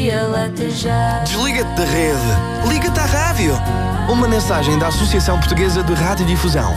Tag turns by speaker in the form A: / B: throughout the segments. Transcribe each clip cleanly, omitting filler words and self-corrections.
A: Liga-te já.
B: Desliga-te da rede. Liga-te à rádio. Uma mensagem da Associação Portuguesa de Radiodifusão.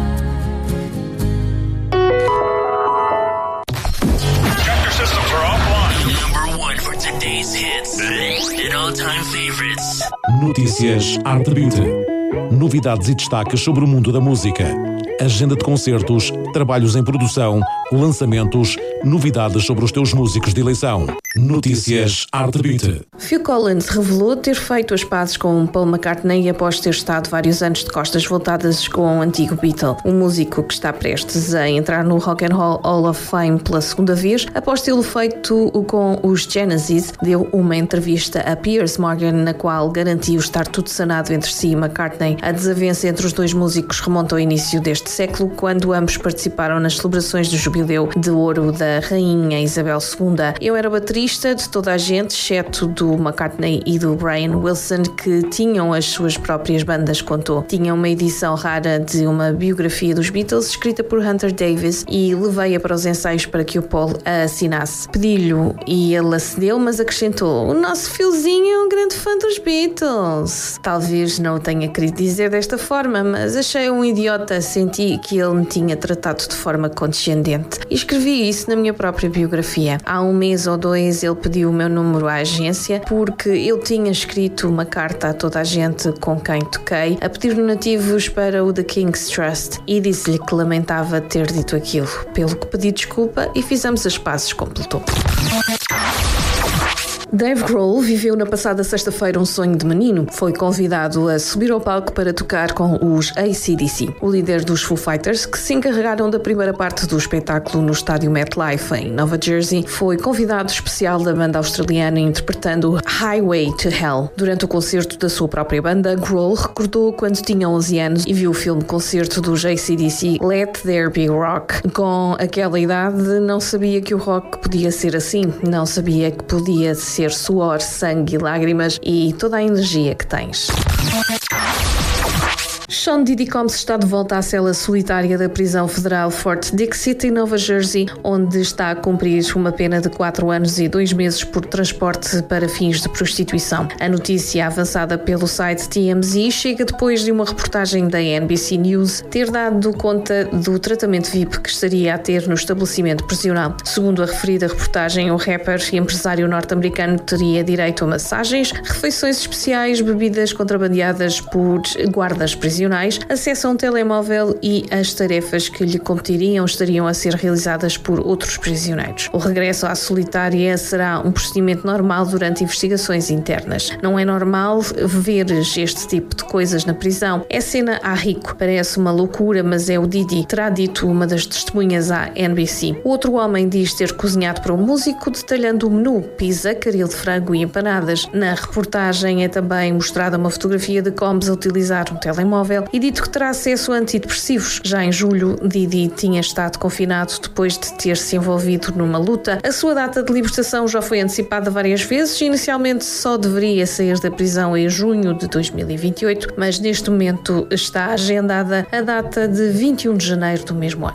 C: Number one for today's hits and all-time favorites.
D: Notícias Arte Beauty. Novidades e destaques sobre o mundo da música. Agenda de concertos, trabalhos em produção, lançamentos, novidades sobre os teus músicos de eleição. Notícias Arte Beauty.
E: Phil Collins revelou ter feito as pazes com Paul McCartney após ter estado vários anos de costas voltadas com o antigo Beatle. O músico que está prestes a entrar no Rock and Roll Hall of Fame pela segunda vez, após tê-lo feito com os Genesis, deu uma entrevista a Piers Morgan na qual garantiu estar tudo sanado entre si e McCartney. A desavença entre os dois músicos remonta ao início deste século, quando ambos participaram nas celebrações do jubileu de ouro da Rainha Isabel II. Eu era baterista de toda a gente, exceto do McCartney e do Brian Wilson, que tinham as suas próprias bandas, contou. Tinha uma edição rara de uma biografia dos Beatles, escrita por Hunter Davis, e levei-a para os ensaios para que o Paul a assinasse. Pedi-lhe e ele acedeu, mas acrescentou: o nosso Philzinho é um grande fã dos Beatles. Talvez não o tenha querido dizer desta forma, mas achei um idiota, senti que ele me tinha tratado de forma condescendente. E escrevi isso na minha própria biografia. Há um mês ou dois ele pediu o meu número à agência porque eu tinha escrito uma carta a toda a gente com quem toquei a pedir donativos para o The King's Trust e disse-lhe que lamentava ter dito aquilo, pelo que pedi desculpa e fizemos as pazes, completou. Dave Grohl viveu na passada sexta-feira um sonho de menino. Foi convidado a subir ao palco para tocar com os AC/DC. O líder dos Foo Fighters, que se encarregaram da primeira parte do espetáculo no estádio MetLife, em Nova Jersey, foi convidado especial da banda australiana interpretando Highway to Hell. Durante o concerto da sua própria banda, Grohl recordou quando tinha 11 anos e viu o filme-concerto dos AC/DC Let There Be Rock. Com aquela idade, não sabia que o rock podia ser assim. Não sabia que podia ser suor, sangue, lágrimas e toda a energia que tens. Sean Diddy Combs está de volta à cela solitária da prisão federal Fort Dix City, Nova Jersey, onde está a cumprir uma pena de 4 anos e 2 meses por transporte para fins de prostituição. A notícia, avançada pelo site TMZ, chega depois de uma reportagem da NBC News ter dado conta do tratamento VIP que estaria a ter no estabelecimento prisional. Segundo a referida reportagem, o rapper e empresário norte-americano teria direito a massagens, refeições especiais, bebidas contrabandeadas por guardas prisionais, acesso a um telemóvel e as tarefas que lhe competiriam estariam a ser realizadas por outros prisioneiros. O regresso à solitária será um procedimento normal durante investigações internas. Não é normal veres este tipo de coisas na prisão. É cena a rico. Parece uma loucura, mas é o Diddy, terá dito uma das testemunhas à NBC. O outro homem diz ter cozinhado para o músico, detalhando o menu: pizza, caril de frango e empanadas. Na reportagem é também mostrada uma fotografia de Combs a utilizar um telemóvel e dito que terá acesso a antidepressivos. Já em julho, Diddy tinha estado confinado depois de ter se envolvido numa luta. A sua data de libertação já foi antecipada várias vezes. Inicialmente só deveria sair da prisão em junho de 2028, mas neste momento está agendada a data de 21 de janeiro do mesmo ano.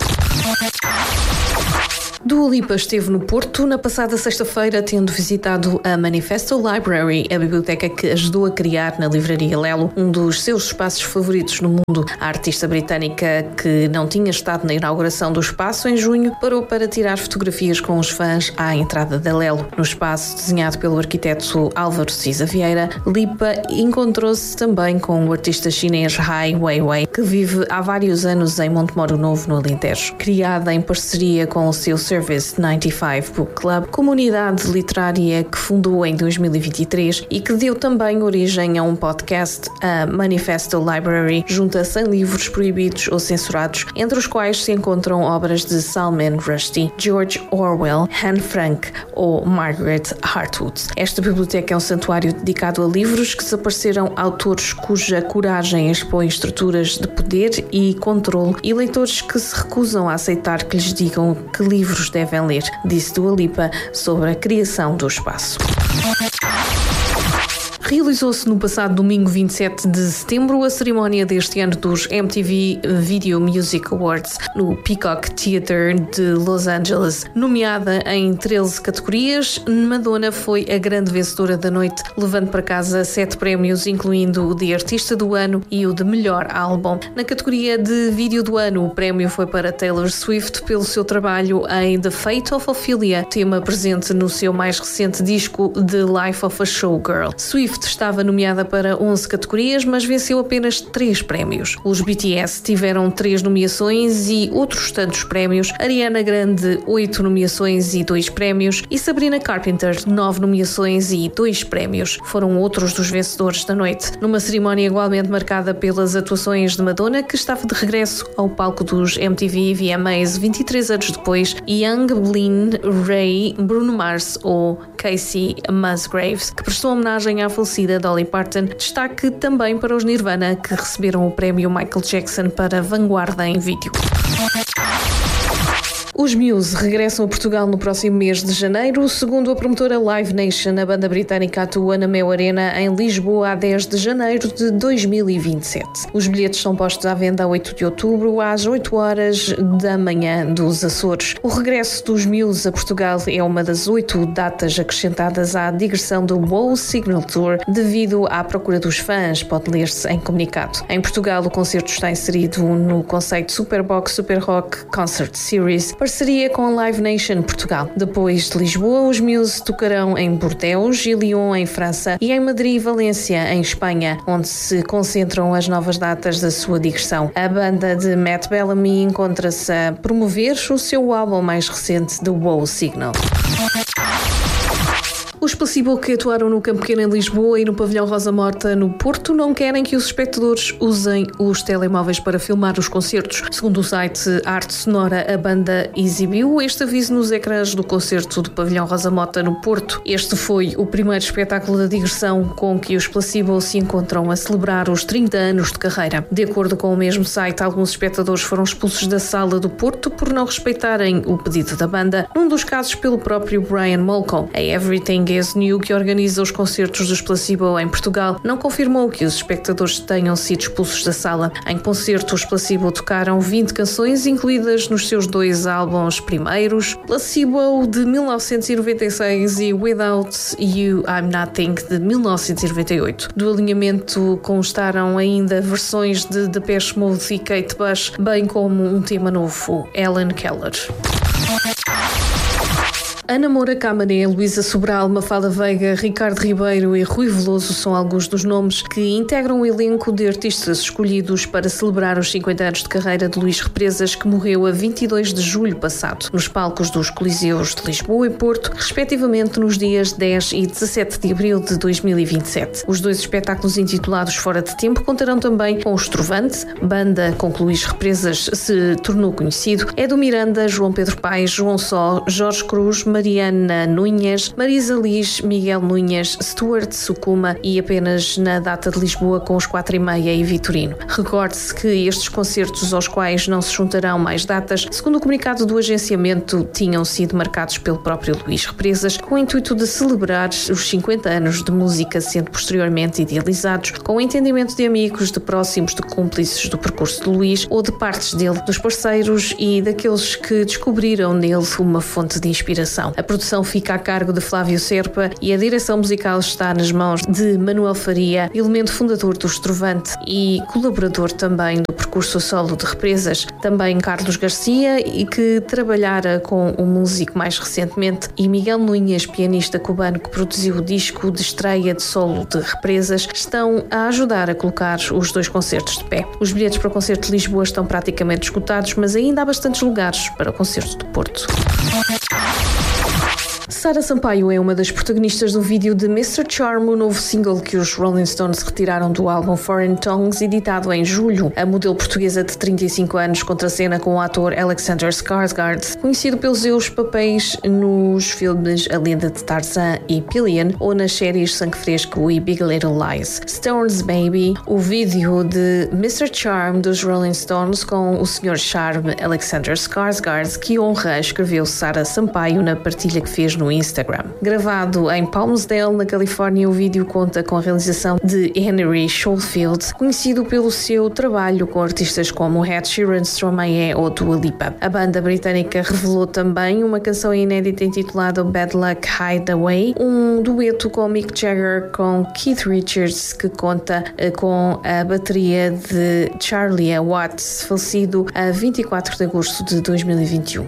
E: Dua Lipa esteve no Porto na passada sexta-feira, tendo visitado a Manifesto Library, a biblioteca que ajudou a criar na livraria Lelo, um dos seus espaços favoritos no mundo. A artista britânica, que não tinha estado na inauguração do espaço em junho, parou para tirar fotografias com os fãs à entrada da Lelo. No espaço, desenhado pelo arquiteto Álvaro Cisa Vieira, Lipa encontrou-se também com o artista chinês Ai Weiwei, que vive há vários anos em Montemoro Novo, no Alentejo. Criada em parceria com o seu Service 95 Book Club, comunidade literária que fundou em 2023 e que deu também origem a um podcast, a Manifesto Library, junta 100 livros proibidos ou censurados, entre os quais se encontram obras de Salman Rushdie, George Orwell, Anne Frank ou Margaret Atwood. Esta biblioteca é um santuário dedicado a livros que desapareceram, autores cuja coragem expõe estruturas de poder e controle e leitores que se recusam a aceitar que lhes digam que livros devem ler, disse Dua Lipa sobre a criação do espaço. Realizou-se no passado domingo 27 de setembro a cerimónia deste ano dos MTV Video Music Awards no Peacock Theatre de Los Angeles. Nomeada em 13 categorias, Madonna foi a grande vencedora da noite, levando para casa 7 prémios, incluindo o de Artista do Ano e o de Melhor Álbum. Na categoria de Vídeo do Ano, o prémio foi para Taylor Swift pelo seu trabalho em The Fate of Ophelia, tema presente no seu mais recente disco The Life of a Showgirl. Swift estava nomeada para 11 categorias, mas venceu apenas 3 prémios. Os BTS tiveram 3 nomeações e outros tantos prémios. Ariana Grande, 8 nomeações e 2 prémios. E Sabrina Carpenter, 9 nomeações e 2 prémios. Foram outros dos vencedores da noite. Numa cerimónia igualmente marcada pelas atuações de Madonna, que estava de regresso ao palco dos MTV VMAs 23 anos depois, Young, Blin, Ray, Bruno Mars ou Casey Musgraves, que prestou homenagem à falecida Dolly Parton. Destaque também para os Nirvana, que receberam o prémio Michael Jackson para vanguarda em vídeo. Os Muse regressam a Portugal no próximo mês de janeiro. Segundo a promotora Live Nation, a banda britânica atua na Mel Arena em Lisboa a 10 de janeiro de 2027. Os bilhetes são postos à venda a 8 de outubro, às 8 horas da manhã dos Açores. O regresso dos Muse a Portugal é uma das 8 datas acrescentadas à digressão do Wow Signal Tour devido à procura dos fãs, pode ler-se em comunicado. Em Portugal, o concerto está inserido no conceito Superbox Super Rock Concert Series, parceria com a Live Nation Portugal. Depois de Lisboa, os Muse tocarão em Bordeaux e Lyon, em França, e em Madrid e Valência, em Espanha, onde se concentram as novas datas da sua digressão. A banda de Matt Bellamy encontra-se a promover o seu álbum mais recente, The Wow Signal. Os Placebo, que atuaram no Campo Pequeno em Lisboa e no Pavilhão Rosa Mota no Porto, não querem que os espectadores usem os telemóveis para filmar os concertos. Segundo o site Arte Sonora, a banda exibiu este aviso nos ecrãs do concerto do Pavilhão Rosa Mota no Porto. Este foi o primeiro espetáculo da digressão com que os Placebo se encontram a celebrar os 30 anos de carreira. De acordo com o mesmo site, alguns espectadores foram expulsos da sala do Porto por não respeitarem o pedido da banda, num dos casos pelo próprio Brian Molko. A Everything Is New, que organiza os concertos dos Placebo em Portugal, não confirmou que os espectadores tenham sido expulsos da sala. Em concerto, os Placebo tocaram 20 canções, incluídas nos seus 2 álbuns primeiros, Placebo de 1996 e Without You I'm Nothing de 1998. Do alinhamento constaram ainda versões de Depeche Mode e Kate Bush, bem como um tema novo, Helen Keller. Ana Moura Camané, Luísa Sobral, Mafalda Veiga, Ricardo Ribeiro e Rui Veloso são alguns dos nomes que integram o elenco de artistas escolhidos para celebrar os 50 anos de carreira de Luís Represas, que morreu a 22 de julho passado, nos palcos dos Coliseus de Lisboa e Porto, respectivamente nos dias 10 e 17 de abril de 2027. Os 2 espetáculos intitulados Fora de Tempo contarão também com o Estrovante, banda com que Luís Represas se tornou conhecido, Edu Miranda, João Pedro Paes, João Só, Jorge Cruz, Mariana Núñez, Marisa Liz, Miguel Núñez, Stuart Sukuma e apenas na data de Lisboa com os 4:30 e Vitorino. Recorde-se que estes concertos, aos quais não se juntarão mais datas, segundo o comunicado do agenciamento, tinham sido marcados pelo próprio Luís Represas com o intuito de celebrar os 50 anos de música, sendo posteriormente idealizados com o entendimento de amigos, de próximos, de cúmplices do percurso de Luís ou de partes dele, dos parceiros e daqueles que descobriram nele uma fonte de inspiração. A produção fica a cargo de Flávio Serpa e a direção musical está nas mãos de Manuel Faria, elemento fundador do Estrovante e colaborador também do percurso solo de Represas. Também Carlos Garcia, e que trabalhara com o músico mais recentemente, e Miguel Núñez, pianista cubano que produziu o disco de estreia de solo de Represas, estão a ajudar a colocar os 2 concertos de pé. Os bilhetes para o concerto de Lisboa estão praticamente esgotados, mas ainda há bastantes lugares para o concerto do Porto. Sara Sampaio é uma das protagonistas do vídeo de Mr. Charm, o novo single que os Rolling Stones retiraram do álbum Foreign Tongues, editado em julho. A modelo portuguesa de 35 anos contracena com o ator Alexander Skarsgård, conhecido pelos seus papéis nos filmes A Lenda de Tarzan e Pillion, ou nas séries Sangue Fresco e Big Little Lies. Stones Baby, o vídeo de Mr. Charm dos Rolling Stones com o Sr. Charm Alexander Skarsgård, que honra escreveu Sara Sampaio na partilha que fez no no Instagram. Gravado em Palmsdale, na Califórnia, o vídeo conta com a realização de Henry Schofield, conhecido pelo seu trabalho com artistas como Ed Sheeran, Stromae ou Dua Lipa. A banda britânica revelou também uma canção inédita intitulada Bad Luck Hideaway, um dueto com Mick Jagger com Keith Richards, que conta com a bateria de Charlie Watts, falecido a 24 de agosto de 2021.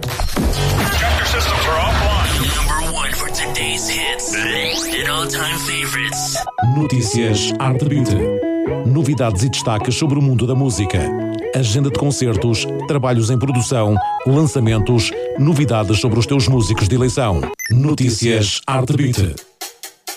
D: Notícias Arte Beauty. Novidades e destaques sobre o mundo da música. Agenda de concertos, trabalhos em produção, lançamentos, novidades sobre os teus músicos de eleição. Notícias Arte Beauty.